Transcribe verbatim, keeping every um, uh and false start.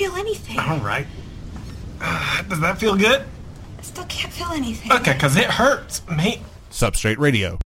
feel anything. All right. Uh, does that feel good? I still can't feel anything. Okay, because it hurts me. Substrate Radio.